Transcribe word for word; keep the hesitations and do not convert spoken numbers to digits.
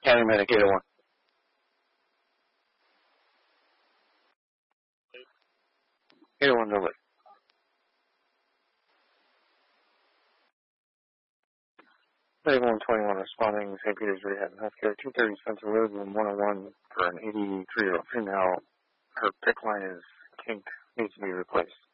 County Medic eight oh one. eight oh one, no way. thirty-one twenty-one responding, Saint Peter's Rehab Healthcare, two thirty Spencer Road, room one oh one, for an eighty-three-year-old female. Her PICC line is kinked, needs to be replaced.